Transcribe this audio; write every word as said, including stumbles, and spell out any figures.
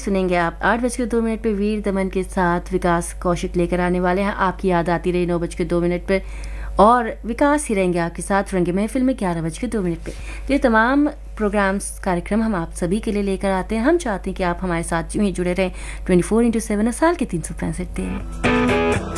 सुनेंगे आप आठ बज के दो मिनट पे वीर दमन के साथ विकास कौशिक लेकर आने वाले हैं आपकी याद आती रही नौ बज के दो मिनट पर, और विकास ही रहेंगे आपके साथ रंगे महफिल में ग्यारह बज के दो मिनट पे। तो ये तमाम प्रोग्राम्स कार्यक्रम हम आप सभी के लिए लेकर आते हैं। हम चाहते हैं कि आप हमारे साथ यूं ही जुड़े रहें ट्वेंटी फोर इंटू सेवन साल के तीन सौ पैंसठ दिन।